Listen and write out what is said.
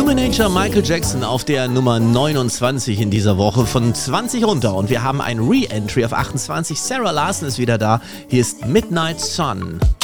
Human Nature, Michael Jackson auf der Nummer 29 in dieser Woche, von 20 runter. Und wir haben ein Re-Entry auf 28. Sarah Larson ist wieder da. Hier ist Midnight Sun.